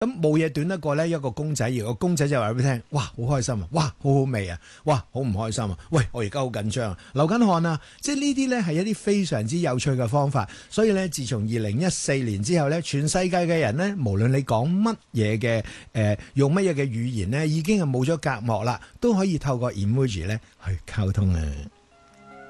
咁冇嘢短得過呢一個公仔，而個公仔就話俾你聽，哇，好開心啊，哇，好好味啊，哇，好唔開心啊，喂，我而家好緊張啊，流緊汗啊，即係呢啲呢係一啲非常之有趣嘅方法。所以呢，自從2014年之後呢，全世界嘅人呢，無論你講乜嘢嘅用乜嘢嘅語言呢，已經係冇咗隔膜啦，都可以透過 emoji 呢去溝通啊。